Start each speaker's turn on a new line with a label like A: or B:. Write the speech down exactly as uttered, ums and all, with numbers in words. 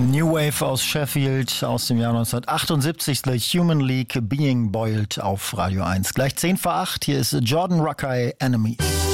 A: New Wave aus Sheffield aus dem Jahr neunzehnhundertachtundsiebzig, The Human League, Being Boiled auf Radio eins. Gleich zehn vor acht, hier ist Jordan Rakei, Enemies.